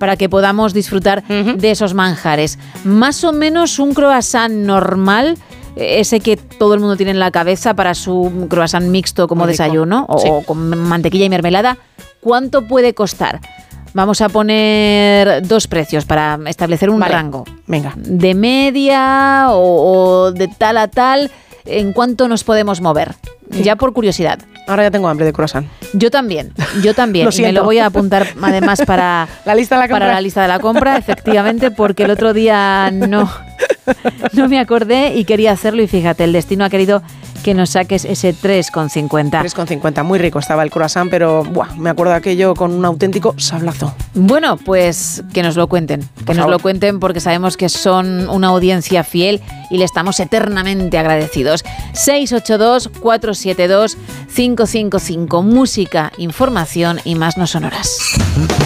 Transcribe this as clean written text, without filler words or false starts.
para que podamos disfrutar de esos manjares. Más o menos un croissant normal, ese que todo el mundo tiene en la cabeza para su croissant mixto como desayuno, o con mantequilla y mermelada, ¿cuánto puede costar? Vamos a poner 2 precios para establecer un rango. Venga. De media o de tal a tal, ¿en cuánto nos podemos mover? Ya por curiosidad. Ahora ya tengo hambre de croissant. Yo también. Me lo voy a apuntar además para la lista de la compra. Para la lista de la compra, efectivamente, porque el otro día no me acordé y quería hacerlo y fíjate, el destino ha querido que nos saques ese 3,50. 3,50, muy rico estaba el croissant, pero me acuerdo de aquello con un auténtico sablazo. Bueno, pues que nos lo cuenten, lo cuenten porque sabemos que son una audiencia fiel y le estamos eternamente agradecidos. 682-472-555, música, información y más no sonoras.